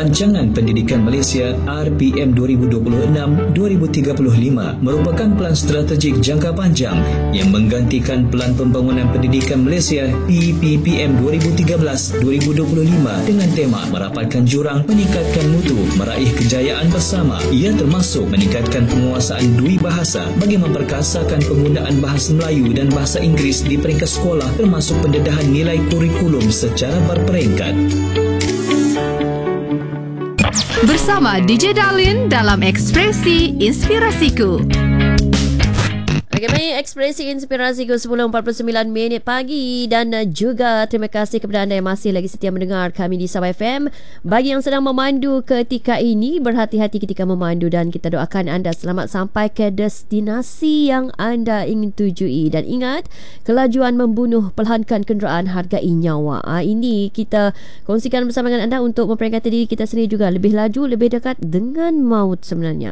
Rancangan Pendidikan Malaysia RPM 2026-2035 merupakan pelan strategik jangka panjang yang menggantikan Pelan Pembangunan Pendidikan Malaysia PPPM 2013-2025 dengan tema merapatkan jurang, meningkatkan mutu, meraih kejayaan bersama. Ia termasuk meningkatkan penguasaan dui bahasa bagi memperkasakan penggunaan bahasa Melayu dan bahasa Inggeris di peringkat sekolah, termasuk pendedahan nilai kurikulum secara berperingkat. Bersama DJ Darlin dalam Ekspresi Inspirasiku. Okey, baik, Ekspresi Inspirasiku 10.49 pagi dan juga terima kasih kepada anda yang masih lagi setia mendengar kami di Sabah FM. Bagi yang sedang memandu ketika ini, berhati-hati ketika memandu dan kita doakan anda selamat sampai ke destinasi yang anda ingin tujui. Dan ingat, kelajuan membunuh, perlahankan kenderaan, hargai nyawa. Ini kita kongsikan bersama dengan anda untuk memperingati diri kita sendiri juga. Lebih laju, lebih dekat dengan maut sebenarnya.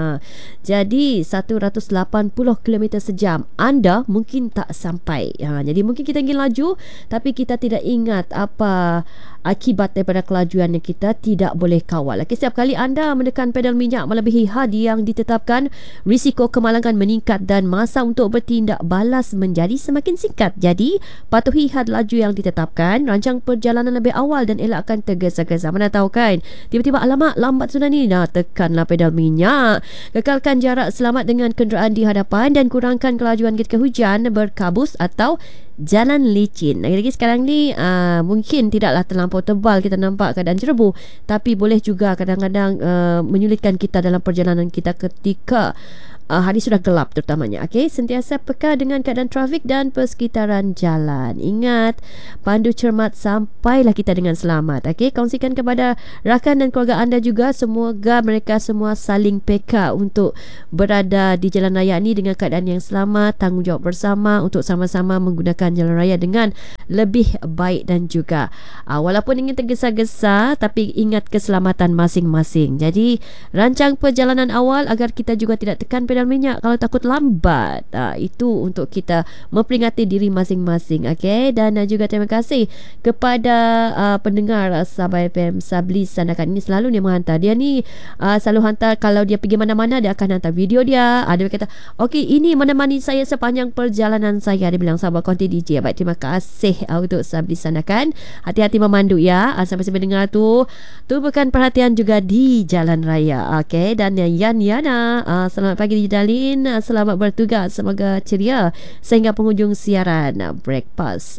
Jadi 180 km sejam anda mungkin tak sampai. Jadi mungkin kita ingin laju tapi kita tidak ingat apa akibat daripada kelajuan yang kita tidak boleh kawal. Setiap kali anda menekan pedal minyak melebihi had yang ditetapkan, risiko kemalangan meningkat dan masa untuk bertindak balas menjadi semakin singkat. Jadi patuhi had laju yang ditetapkan, rancang perjalanan lebih awal dan elakkan tergesa-gesa. Mana tahu kan, tiba-tiba alamak lambat sudah ni, tekanlah pedal minyak. Kekalkan jarak selamat dengan kenderaan di hadapan dan kurangkan kelajuan ketika hujan, berkabus atau jalan licin. Lagi-lagi sekarang ni mungkin tidaklah terlampau tebal kita nampak keadaan jerebu, tapi boleh juga kadang-kadang menyulitkan kita dalam perjalanan kita ketika hari sudah gelap terutamanya. Sentiasa peka dengan keadaan trafik dan persekitaran jalan. Ingat, pandu cermat sampailah kita dengan selamat. Kongsikan kepada rakan dan keluarga anda juga, semoga mereka semua saling peka untuk berada di jalan raya ini dengan keadaan yang selamat, tanggungjawab bersama untuk sama-sama menggunakan jalan raya dengan lebih baik dan juga walaupun ingin tergesa-gesa, tapi ingat keselamatan masing-masing. Jadi rancang perjalanan awal agar kita juga tidak tekan pedal minyak kalau takut lambat. Itu untuk kita memperingati diri masing-masing. Dan juga terima kasih kepada pendengar Sabah FM, Sabli Sandakan. Ini selalu dia menghantar. Dia ni selalu hantar, kalau dia pergi mana-mana dia akan hantar video dia. Dia kata, okey, ini menemani saya sepanjang perjalanan saya. Dia bilang sahabat konti DJ. Baik, terima kasih untuk Sabli Sandakan. Hati-hati memandu ya. Sampai-sampai dengar tu, tubuhkan perhatian juga di jalan raya. Dan Yan Yana, selamat pagi di Dalin, selamat bertugas, semoga ceria sehingga penghujung siaran. Breakfast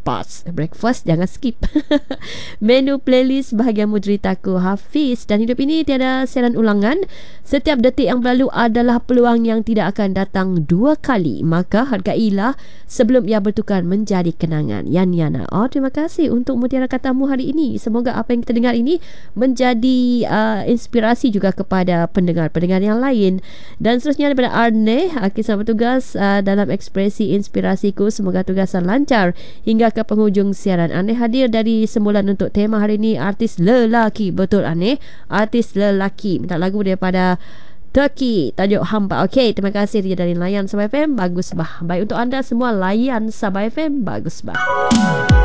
jangan skip. Menu playlist bahagiamu deritaku, Hafiz. Dan hidup ini tiada siaran ulangan, setiap detik yang berlalu adalah peluang yang tidak akan datang dua kali, maka hargailah sebelum ia bertukar menjadi kenangan. Yan Yana, terima kasih untuk mutiara katamu hari ini. Semoga apa yang kita dengar ini menjadi inspirasi juga kepada pendengar-pendengar yang lain. Dan seterusnya daripada Arne, selamat bertugas dalam Ekspresi Inspirasiku, semoga tugasan lancar hingga ke penghujung siaran. Arne hadir dari sembulan untuk tema hari ini, artis lelaki. Betul Arne, artis lelaki. Minta lagu daripada Turkey, tajuk Hamba. Terima kasih dia dari layan Sabah FM. Bagus bah. Baik untuk anda semua layan Sabah FM. Bagus bah.